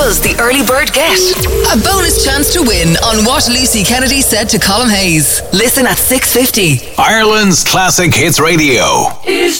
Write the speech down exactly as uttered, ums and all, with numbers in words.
does the early bird get? A bonus chance to win on what Lucy Kennedy said to Colin Hayes. Listen at six fifty. Ireland's Classic Hits Radio. Is